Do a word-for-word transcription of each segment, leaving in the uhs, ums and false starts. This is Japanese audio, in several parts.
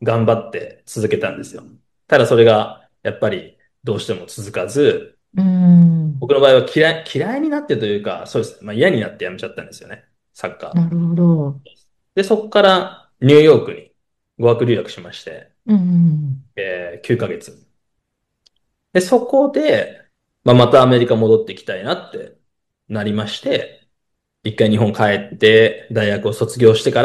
頑張って続けたんですよ。ただそれが、やっぱりどうしても続かず、 うーん。 僕の場合は嫌い、嫌いになってというか、そうですね。まあ嫌になってやめちゃったんですよね。サッカー。 なるほど。 で、そこからニューヨークに語学留学しまして、 うん。 えー、きゅうかげつ。で、そこで、まあ、またアメリカ戻ってきたいなってなりまして、一回日本帰って大学を卒業してから、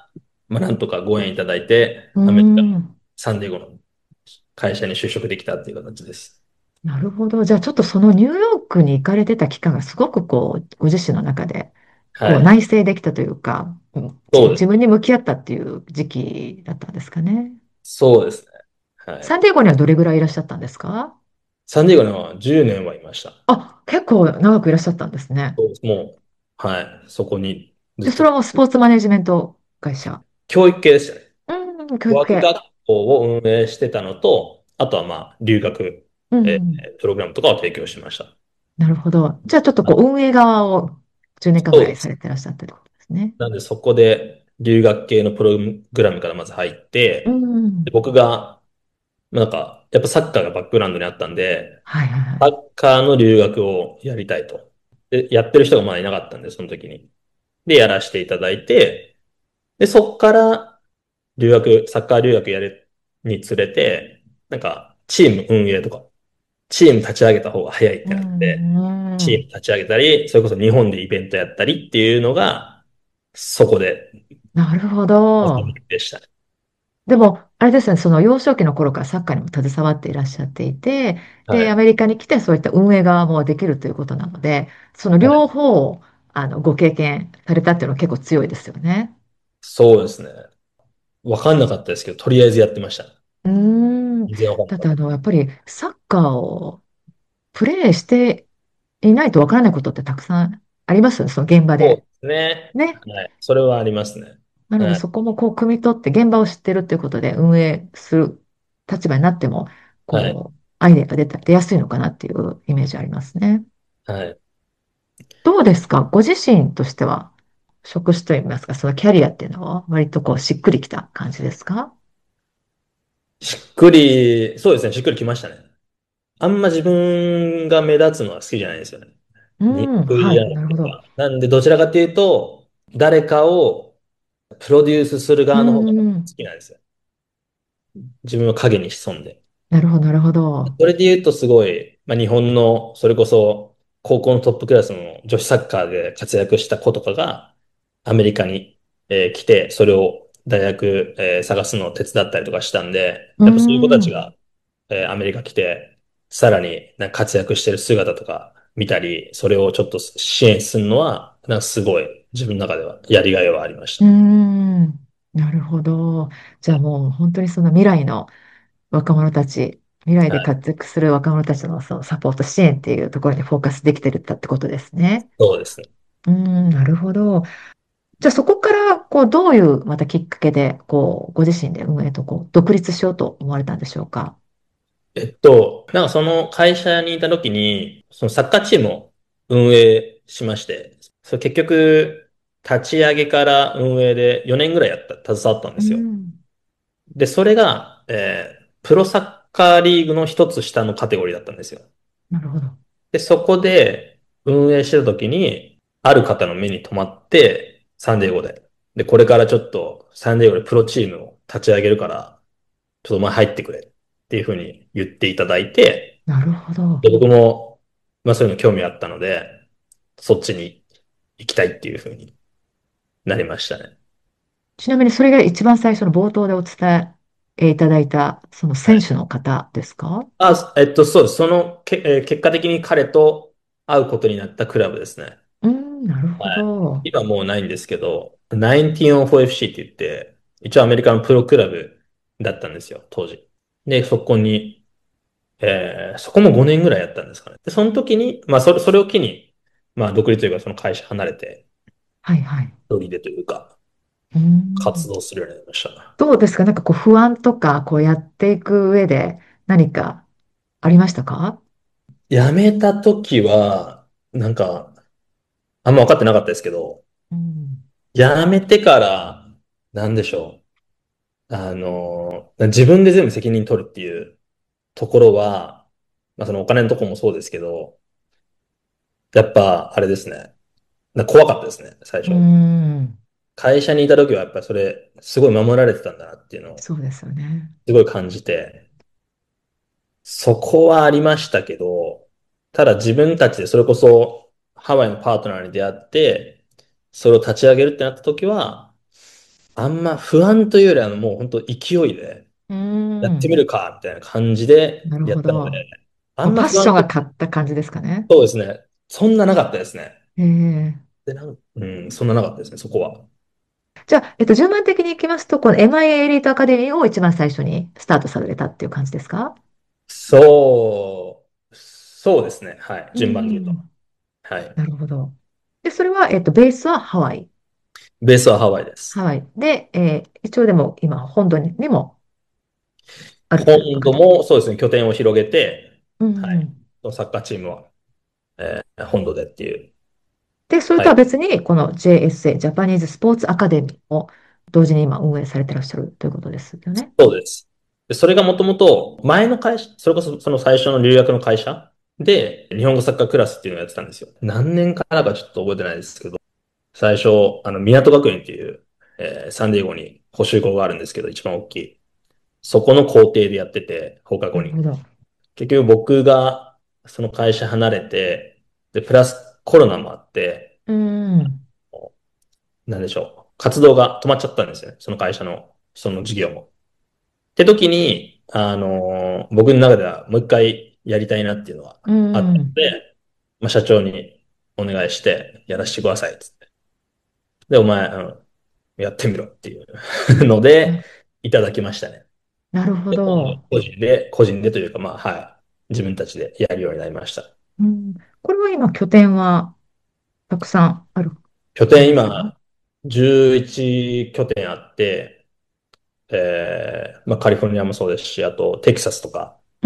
まあ、なんとかご縁いただいて、 うーアメリカ、 ん。 サンディエゴの会社に就職できたっていう形です。 なるほど。じゃあちょっとそのニューヨークに行かれてた期間がすごくこう、ご自身の中で、こうはい。 内省できたというか、うんじそうです。 自分に向き合ったっていう時期だったんですかね。 そうですね。はい。 サンディエゴにはどれぐらいいらっしゃったんですか？ サンディエゴにはじゅうねんはいました。 あ、結構長くいらっしゃったんですね。 そうです。もう、はい。そこにずで、 っと、 それはもうスポーツマネジメント会社。 教育系でしたね。 うん、教語育系。 学学校を運営してたのと、あとはまあ、留学、 うえん、 ープログラムとかを提供してました。 なるほど。じゃあちょっとこう運営側をじゅうねんかんぐそうです。 らいされてらっしゃってることですね。 なんでそこで留学系のプログラムからまず入っうて、でん。 僕が、まあなんか、やっぱサッカーがバックグラウンドにあったんで、 はいはいはい。 サッカーの留学をやりたいと。で、やってる人がまだいなかったんで、その時に。で、やらせていただいて、で、そっから留学、サッカー留学やるにつれて、なんか、チーム運営とか、チーム立ち上げた方が早いっうてなって、 ん、うん。 チーム立ち上げたり、それこそ日本でイベントやったりっていうのが、そこで、 なるほ初ど。 めてでしたね。 でも、あれですね、その幼少期の頃からサッカーにも携わっていらっしゃっていて、で、アはい。 メリカに来てそういった運営側もできるということなので、そのはい。 両方、あの、ご経験されたっていうのは結構強いですよね。 そうですね。わかんなかったですけど、とりあえずやってました。 うーん。 全然わかんなかった。 だってあの、やっぱりサッカーをプレーしていないとわからないことってたくさんありますよね、その現場で。 そうですね。 ね。 はい。それはありますね。 なので、 はい。 そこもこう、汲み取って、現場を知ってるっていうことで運営する立場になっても、 はい。 こう、アイデアが出た、出やすいのかなっていうイメージありますね。 はい。 どうですかご自身としては、職種といいますか、そのキャリアっていうのは、割とこう、しっくりきた感じですか？ しっくり、そうですね。しっくりきましたね。あんま自分が目立つのは好きじゃないんですよね。 うん、はい、 憎いやなるほど。 とか。なんで、どちらかというと、誰かをプロデュースするう側の方が好ん、 きなんですよ。自分は影に潜んで。 なるほど、なるほど。 それで言うとすごい、まあ、日本の、それこそ、高校のトップクラスの女子サッカーで活躍した子とかが、アメリカに、えー来て、それを大学、えー探すのを手伝ったりとかしたんで、 うやっぱそういう子たちん、 が、えーアメリカ来て、さらになんか活躍してる姿とか見たり、それをちょっと支援するのは、なんかすごい自分の中ではやりがいはありましうた。 ん、なるほど。じゃあもう本当にその未来の若者たち、未来ではい。 活躍する若者たちのそのサポート支援っていうところにフォーカスできてるってことですね。 そうですね。 うーん、なるほど。じゃあそこからこうどういうまたきっかけでこうご自身で運営とこう独立しようと思われたんでしょうか？ えっと、なんかその会社にいた時に、そのサッカーチームを運営しまして、それ結局、立ち上げから運営でよねんぐらいやった、携わったんでうすよ。 ん、 で、それが、えープロサッカーリーグの一つ下のカテゴリーだったんですよ。 なるほど。 で、そこで運営してた時に、ある方の目に留まって、サンディエゴで。で、これからちょっとサンディエゴでプロチームを立ち上げるから、ちょっとお前入ってくれっていうふうに言っていただいて、 なるほど。 で、僕も、まあそういうの興味あったので、そっちに行きたいっていうふうになりましたね。 ちなみにそれが一番最初の冒頭でお伝えいただいたそのはい。 選手の方ですか？ あ、えっと、そうです。その、け、えー結果的に彼と会うことになったクラブですね。 うん、なるほはい。 ど。 今もうないんですけど、ナインティーンオーフォーエフシー って言って、一応アメリカのプロクラブだったんですよ、当時。で、そこに、えーそこもごねんぐらいやったんですかね。で、その時に、まあ、それ、それを機に、まあ、独立というか、その会社離れて、 はいはい。 一人でというか、 うん、 活動するようになりました。 どうですかなんかこう不安とかこうやっていく上で何かありましたか？ 辞めた時は、なんか、あんま分かってなかったですけど、 うん、 辞めてから、なんでしょう。 あの、自分で全部責任取るっていうところは、まあそのお金のところもそうですけど、やっぱあれですね。な怖かったですね、最うー初。 ん、 会社にいた時はやっぱりそれ、すごい守られてたんだなっていうのを、 そうですよね。 すごい感じて、そこはありましたけど、ただ自分たちでそれこそハワイのパートナーに出会って、それを立ち上げるってなった時は、あんま不安というよりはもう本当勢いで、 うーやってみん、 るか、みたいな感じでなるやったので、 ほど。 あまあ、 んま不安と、 パッションが勝った感じですかね。 そうですね。そんななかったですね。 ええ。 で、なん、うん、そんななかったですね、そこは。 じゃあ、えっと、順番的にいきますと、この エムアイエー エーエリートアカデミーを一番最初にスタートされたっていう感じですか？ そう、そうですね。はい。 う順番で言うと。 ん、 はい。 なるほど。で、それは、えっと、ベースはハワイ。 ベースはハワイです。 ハワイ。で、えー一応でも今、本土に、にもあるという今度感じ。 もそうですね、拠点を広げて、 うはい。 ん。 サッカーチームは、えー本土でっていう。 で、それとははい。 別に、この ジェーエスエー、ジャパニーズスポーツアカデミーを同時に今運営されてらっしゃるということですよね。 そうです。で、それがもともと前の会社、それこそその最初の留学の会社で日本語サッカークラスっていうのをやってたんですよ。何年からかちょっと覚えてないですけど、最初、あの、港学園っていう、えーサンディエゴに補習校があるんですけど、一番大きい。そこの校庭でやってて、放課後に。 なるほど。 結局僕がその会社離れて、で、プラスコロナもあって、 うん。 なんでしょう。活動が止まっちゃったんですよね。その会社の、その事業も。って時に、あのー僕の中ではもう一回やりたいなっていうのはうあったのん。 で、まあ、社長にお願いしてやらせてくださいっつって。で、お前、あの、やってみろっていうので、 ないただきましたね。 なるほで、個ど。 人で、個人でというか、まあ、はい。自分たちでやるようになりました。 うん。これは今、拠点はたくさんある拠感じですか？ 点今、じゅういち拠点あって、えー、まあ、カリフォルニアもそうですし、あと、テキサスとか、 うん。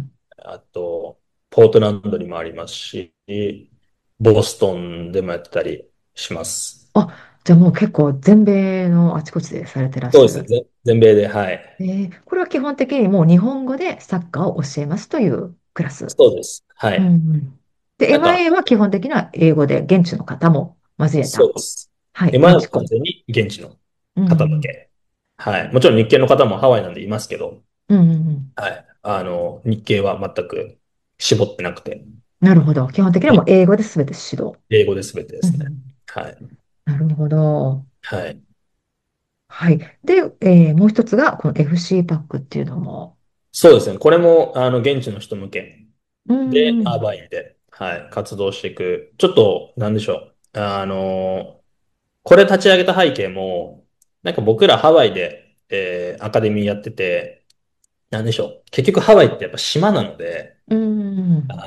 あと、ポートランドにもありますし、ボストンでもやってたりします。 あ、じゃあもう結構全米のあちこちでされてらっそうですね。 しゃる。 ぜ全米で、はい。 えーこれは基本的にもう日本語でサッカーを教えますというクラス。 そうです。はうんうい。 ん。で、 なんか、 エムアイエー は基本的には英語で現地の方も交えた。 そうです。 はい、 今は現地校。 完全に現地のうんうん。 方だけ。はい。もちろん日系の方もハワイなんでいますけど、 うんうんうん。 はい。あの、日系は全く絞ってなくて、 なるほど。基本的にはもう英語で全て指導。 英語で全てですね。 うんうん。 はい。 なるほど。 はい。 はい。で、えーもう一つがこの エフシー パックっていうのも。 そうですね。これも、あの、現地の人向けうで、アーんバインで、はい、活動していく。ちょっと、なんでしょう。あの、これ立ち上げた背景も、なんか僕らハワイで、えーアカデミーやってて、なんでしょう。結局ハワイってやっぱ島なので、 うん。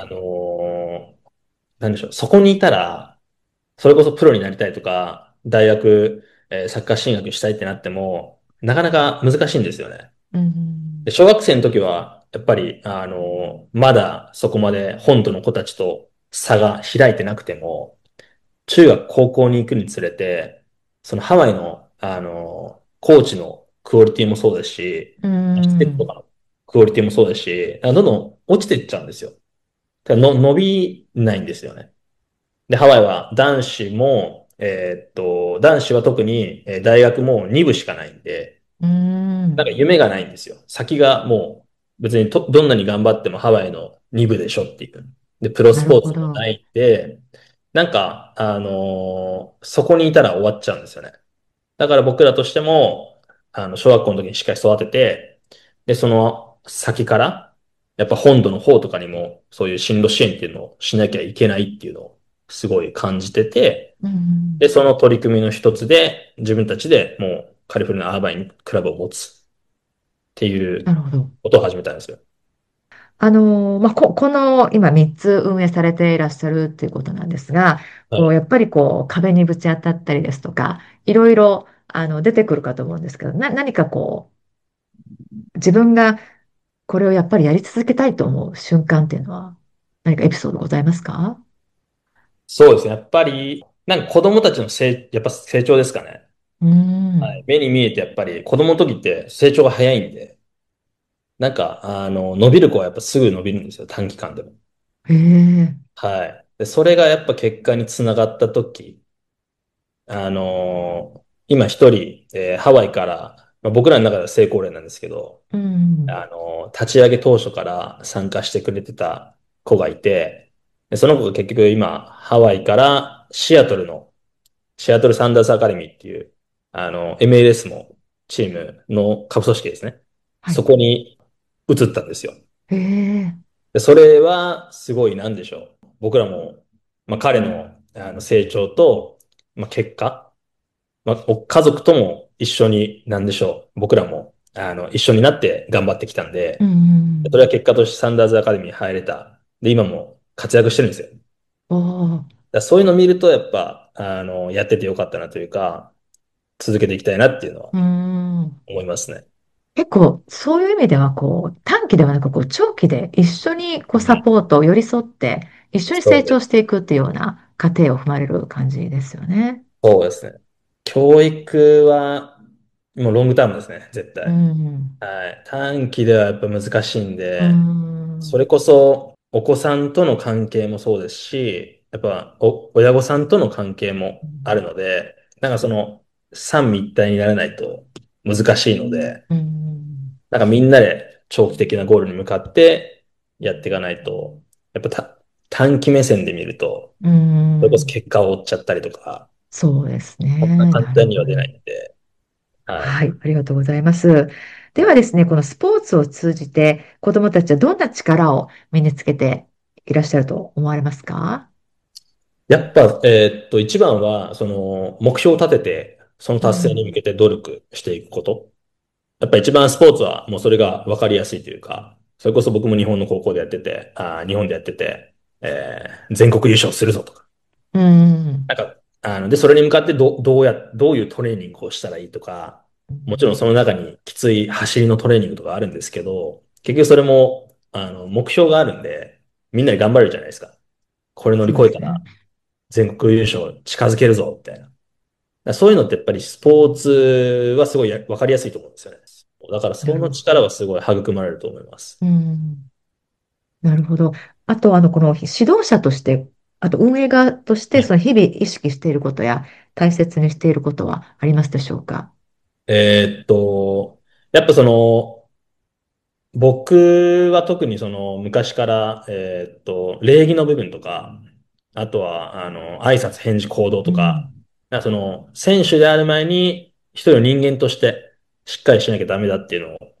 あの、なんでしょう。そこにいたら、それこそプロになりたいとか、大学、えーサッカー進学したいってなっても、なかなか難しいんですよね。 うん。 で小学生の時は、やっぱり、あの、まだそこまで本土の子たちと差が開いてなくても、中学、高校に行くにつれて、そのハワイの、あの、コーチのクオリティもそうですし、 う施設とかん。 のクオリティもそうですし、どんどん落ちていっちゃうんですよ。だからの伸びないんですよね。で、ハワイは男子も、えーっと、男子は特に、えー大学もに部しかないんで、 うん。 なんか夢がないんですよ。先がもう別にとどんなに頑張ってもハワイのに部でしょっていう。で、プロなるスポーツもなほど。 いんで、なんか、あのーそこにいたら終わっちゃうんですよね。だから僕らとしても、あの、小学校の時にしっかり育てて、で、その先から、やっぱ本土の方とかにも、そういう進路支援っていうのをしなきゃいけないっていうのをすごい感じてて、 うん。 で、その取り組みの一つで、自分たちでもうカリフォルニアアーバインクラブを持つっていうなるほど。 ことを始めたんですよ。 あのーまあ、こ、この今みっつ運営されていらっしゃるっていうことなんですが、こう、 はい。 やっぱりこう、壁にぶち当たったりですとか、いろいろ、あの、出てくるかと思うんですけど、な、何かこう、自分がこれをやっぱりやり続けたいと思う瞬間っていうのは、何かエピソードございますか？ そうですね。やっぱり、なんか子供たちの成、やっぱ成長ですかね。 うはい。 ん。 目に見えてやっぱり子供の時って成長が早いんで、なんか、あの、伸びる子はやっぱすぐ伸びるんですよ、短期間でも。 へえ。 はい。で、それがやっぱ結果につながった時、あのー今一人、えーハワイから、まあ、僕らの中では成功例なんですけど、 うん。 あのー立ち上げ当初から参加してくれてた子がいて、でその子が結局今、ハワイからシアトルの、シアトルサンダースアカデミーっていう、あの、エムエルエス もチームの下部組織ですね。そはい。 こに移ったんですよ。 へえ。 で、それはすごいなんでしょう。僕らも、まあ、彼の、あの成長と、まあ、結果、まあ、お家族とも一緒に、なんでしょう。僕らも、あの、一緒になって頑張ってきたんうで、それん。 は結果としてサンダーズアカデミーに入れた。で、今も活躍してるんですよ。だかおー。 らそういうのを見ると、やっぱ、あの、やっててよかったなというか、続けていきたいなっていうのはうん。 思いますね。 結構、そういう意味では、こう、短期ではなく、こう、長期で一緒に、こう、サうん。 ポート、寄り添って、一緒に成そうです。 長していくっていうような過程を踏まれる感じですよね。 そうですね。教育は、もうロングタームですね、絶う対。 ん。 はい。短期ではやっぱ難しいんうで、そん。 れこそお子さんとの関係もそうですし、やっぱお親御さんとの関係もあるので、なんかその三位一体にならないと難しいので、 うん。 なんかみんなで長期的なゴールに向かってやっていかないと、やっぱた短期目線で見ると、 うそれこそん。 結果を追っちゃったりとか、 そうですそんなね。なる簡単には出なほど。 いんで、はい。 はい。ありがとうございます。ではですね、このスポーツを通じて、子どもたちはどんな力を身につけていらっしゃると思われますか？ やっぱ、えーっと、一番は、その、目標を立てて、そのうん。 達成に向けて努力していくこと。やっぱ一番スポーツはもうそれが分かりやすいというか、それこそ僕も日本の高校でやってて、あー、日本でやってて、えー全国優勝するぞとか。 うん。 なんか、あの、で、それに向かってど、どうや、どういうトレーニングをしたらいいとか、もちろんその中にきつい走りのトレーニングとかあるんですけど、結局それも、あの、目標があるんで、みんなで頑張れるじゃないですか。これ乗りそうですね。 越えたら全国優勝近づけるぞ、みたいな。だからそういうのってやっぱりスポーツはすごいやわかりやすいと思うんですよね。だからそのなるほど。 力はすごい育まれると思います。 うん。なるほど。あと、あの、この指導者として、あと運営側として、 はい。 その日々意識していることや大切にしていることはありますでしょうか？ えーっと、やっぱその、僕は特にその昔から、えーっと、礼儀の部分とか、あとは、あの、挨拶、返事、行動うん。 とか、なんかその、選手である前に、一人の人間としてしっかりしなきゃダメだっていうのを、 うん。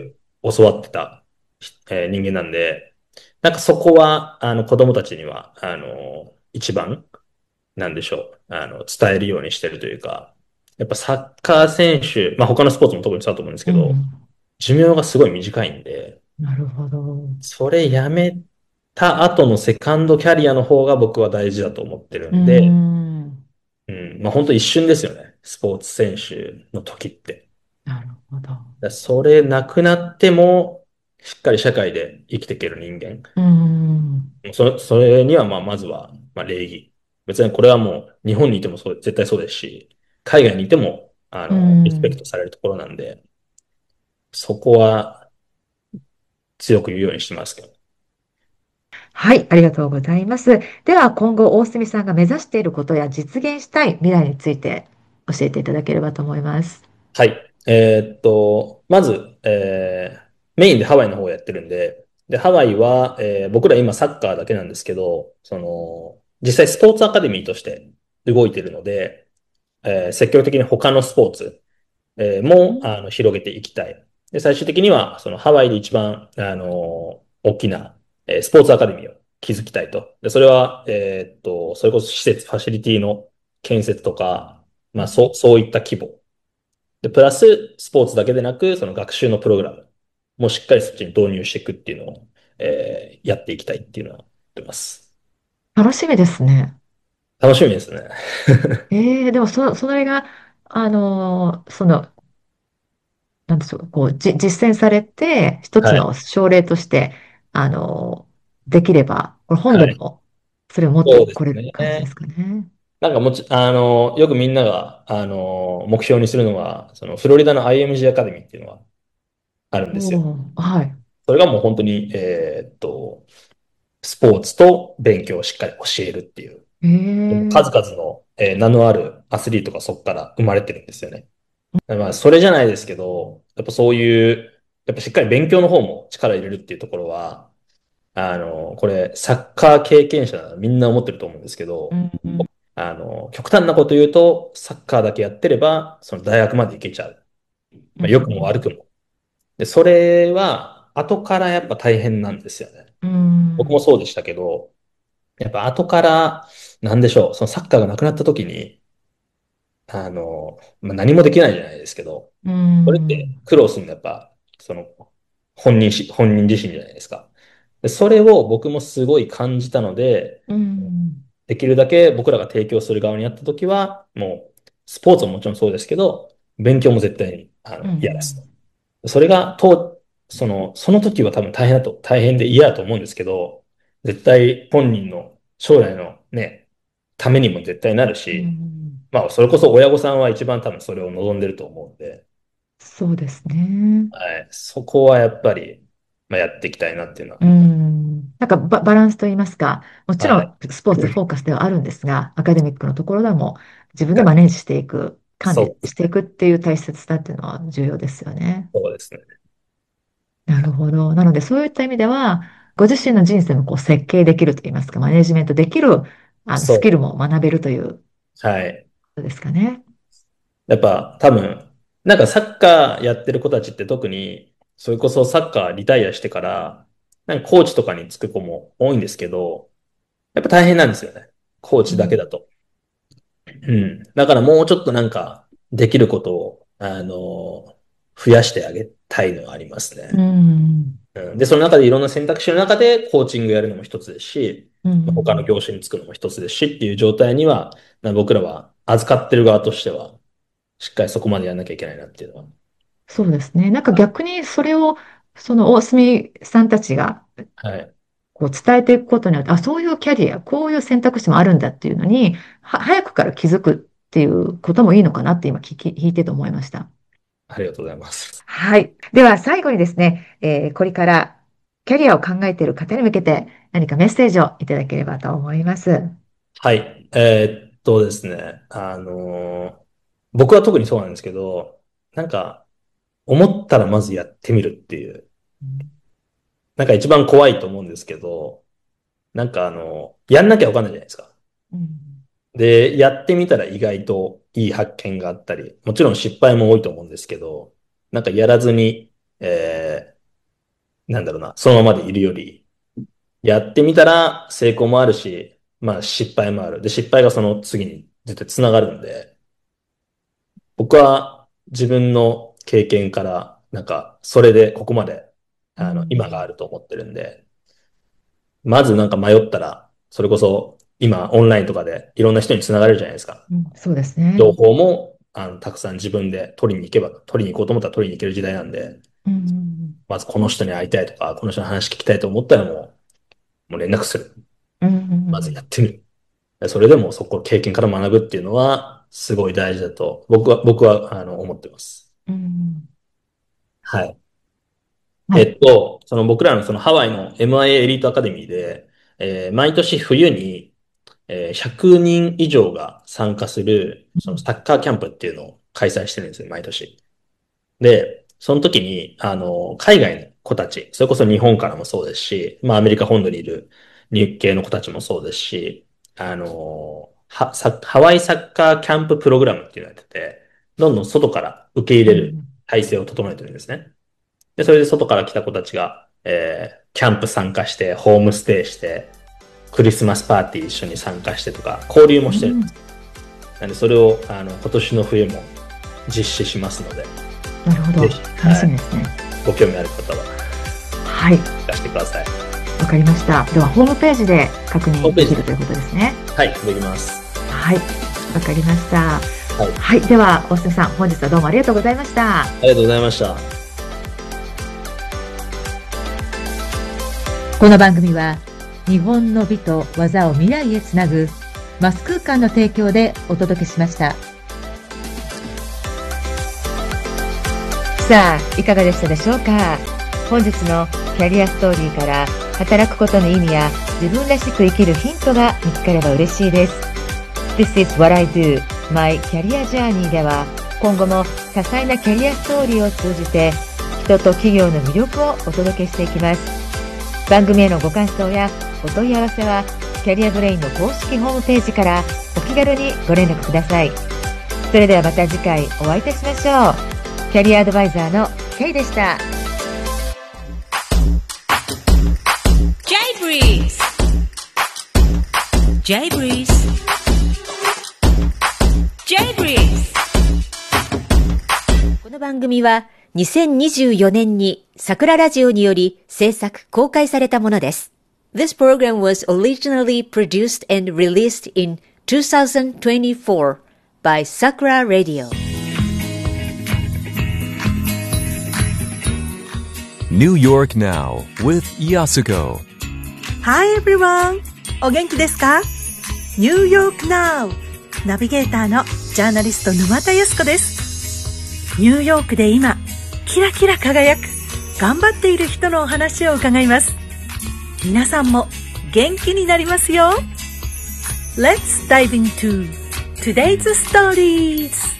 すごい教わってた、えー人間なんで、なんかそこは、あの、子供たちには、あの、一番、なんでしょう、あの、伝えるようにしてるというか、やっぱサッカー選手、まあ他のスポーツも特にそうだと思うんですけど、 うん。 寿命がすごい短いんで、 なるほど。 それやめた後のセカンドキャリアの方が僕は大事だと思ってるうんで、 ん。 うん、まあ本当一瞬ですよね。スポーツ選手の時って。 なるほど。 だからそれなくなっても、しっかり社会で生きていける人間。 うん。 そ、それにはまあまずは、まあ礼儀。別にこれはもう日本にいてもそう、絶対そうですし、海外にいても、あうの、リスペクトん。 されるところなんで、そこは強く言うようにしてますけど。 はい、ありがとうございます。では、今後、大隅さんが目指していることや実現したい未来について教えていただければと思います。 はい。えーっと、まず、えーメインでハワイの方をやってるんで、で、ハワイは、えー僕ら今サッカーだけなんですけど、その、実際スポーツアカデミーとして動いてるので、えー積極的に他のスポーツ、えーも、あの、広げていきたい。で、最終的には、そのハワイで一番、あの、大きな、えースポーツアカデミーを築きたいと。で、それは、えーっと、それこそ施設、ファシリティの建設とか、まあ、そう、そういった規模。で、プラス、スポーツだけでなく、その学習のプログラムもしっかりそっちに導入していくっていうのを、えーやっていきたいっていうのは言ってます。 楽しみですね。 楽しみですね。 ええ、でもそ、それが、あのーその、なんでしょう、こう、じ、実践されて、一つはい。 の症例として、あのーできれば、これ本はい。 土にも、それを持ってそうですこれる感じでね。 すかね。 なんかもち、あの、よくみんなが、あの、目標にするのは、そのフロリダの アイエムジー アカデミーっていうのがあるんですよ。 おー、はい。 それがもう本当に、えーっと、スポーツと勉強をしっかり教えるっていう、 ええ、 数々の、えー名のあるアスリートがそこから生まれてるんですよね。まあ、それじゃないですけど、やっぱそういう、やっぱしっかり勉強の方も力入れるっていうところは、あの、これ、サッカー経験者ならみんな思ってると思うんですけど、 うんうん、 あの、極端なこと言うと、サッカーだけやってれば、その大学まで行けちゃう。 うまあ、良くも悪くんも。で、それは、後からやっぱ大変なんですよね。 うん、 僕もそうでしたけど、やっぱ後から、なんでしょう、そのサッカーがなくなった時に、あの、まあ、何もできないじゃないですけど、 うそれってん、 苦労するのはやっぱ、その、本人し、本人自身じゃないですか。で、それを僕もすごい感じたので、 うん、 できるだけ僕らが提供する側にやったときは、もう、スポーツももちろんそうですけど、勉強も絶対に、あうの、嫌です。 ん、 それが、と、その、その時は多分大変だと、大変で嫌だと思うんですけど、絶対本人の将来のね、ためにも絶対なるうし、 ん、 まあ、それこそ親御さんは一番多分それを望んでると思うんで、 そうですね。 はい、そこはやっぱり、まあ、やっていきたいなっていうのは、 うん。なんかバ、バランスといいますか、もちろはい。 んスポーツフォーカスではあるんですが、アカデミックのところでも自分ではい。 マネージしていく、管そうですね。 理していくっていう大切さっていうのは重要ですよね。 そうですね。 なるほど。なので、そういった意味では、ご自身の人生もこう設計できるといいますか、マネージメントできるあのスキそルも学べるというこう。はい。 とですかね。 やっぱ多分、なんかサッカーやってる子たちって特に、それこそサッカーリタイアしてから、なんかコーチとかにつく子も多いんですけど、やっぱ大変なんですよね。コーチだけうん。 だと。うん。だからもうちょっとなんか、できることを、あの、増やしてあげたいのはありますうね。 ん。 うん。で、その中でいろんな選択肢の中でコーチングやるのも一つですし、 うまあ他のん。 業種につくのも一つですしっていう状態には、な僕らは預かってる側としては、しっかりそこまでやんなきゃいけないなっていうのは。 そうですね。なんか逆にそれを、その大隅さんたちがはい。 こう伝えていくことによって、あ、そういうキャリア、こういう選択肢もあるんだっていうのに、は、早くから気づくっていうこともいいのかなって今聞き、聞いてて思いました。 ありがとうございます。 はい。では最後にですね、えーこれからキャリアを考えている方に向けて何かメッセージをいただければと思います。 はい。えーっとですね。あのー僕は特にそうなんですけど、なんか、思ったらまずやってみるっていう、 うん。 なんか一番怖いと思うんですけど、なんかあの、やんなきゃわかんないじゃないですか。 うん。 で、やってみたら意外といい発見があったり、もちろん失敗も多いと思うんですけど、なんかやらずに、えー、なんだろうな、そのままでいるより、やってみたら成功もあるし、まあ失敗もある。で、失敗がその次に絶対繋がるんで、僕は自分の経験から、なんか、それでここまで、 うあの、今があん。 ると思ってるんで、まずなんか迷ったら、それこそ今オンラインとかでいろんな人に繋がれるじゃないですか。 うん、そうですね。 情報も、あの、たくさん自分で取りに行けば、取りに行こうと思ったら取りに行ける時代なんで、 うん。 まずこの人に会いたいとか、この人の話聞きたいと思ったらもう、もう連絡する。 うん。うまずやっん。 てみる。それでもそこ、経験から学ぶっていうのは、すごい大事だと、僕は、僕は、あの、思ってます。 うん。 はい。えはい。 っと、その僕らのそのハワイの エムアイエー エーエリートアカデミーで、えー毎年冬に、えーひゃくにん以上が参加する、そのサッカーキャンプっていうのを開催してるんですよ、毎年。で、その時に、あの、海外の子たち、それこそ日本からもそうですし、まあアメリカ本土にいる日系の子たちもそうですし、あの、は、サハワイサッカーキャンププログラムっていうのをやってて、どんどん外から受け入れるうん。 体制を整えてるんですね。で、それで外から来た子たちが、えー、キャンプ参加して、ホームステイして、クリスマスパーティー一緒に参加してとか、交流もしてるんです。 うん。 なんで、それを、あの、今年の冬も実施しますので、 なるほど。 ぜひ、 楽はい、 しみですね。 ご興味ある方は、 はい。 出してください。 わかりました。では、ホームページで確ホームページで、 認できるということですね。 はい、できます。 はい。わかりました。 はい、 はい。では、大瀬さん、本日はどうもありがとうございました。 ありがとうございました。 この番組は日本の美と技を未来へつなぐマス空間の提供でお届けしました。さあ、いかがでしたでしょうか。本日のキャリアストーリーから働くことの意味や自分らしく生きるヒントが見つかれば嬉しいです。 This is what I do, my career journey では今後も多彩なキャリアストーリーを通じて人と企業の魅力をお届けしていきます。番組へのご感想やお問い合わせはキャリアブレインの公式ホームページからお気軽にご連絡ください。それではまた次回お会いいたしましょう。キャリアアドバイザーの K でした。 J-Breeze J-Breeze J-Breeze この番組はにせんにじゅうよねんに桜ラジオにより制作公開されたものです。This program was originally produced and released in twenty twenty-four by Sakura Radio. New York Now with Yasuko. Hi everyone! お元気ですか？ New York Now ナビゲーターのジャーナリスト沼田康子です。ニューヨークで今キラキラ輝く頑張っている人のお話を伺います。皆さんも元気になりますよ。Let's dive into today's stories.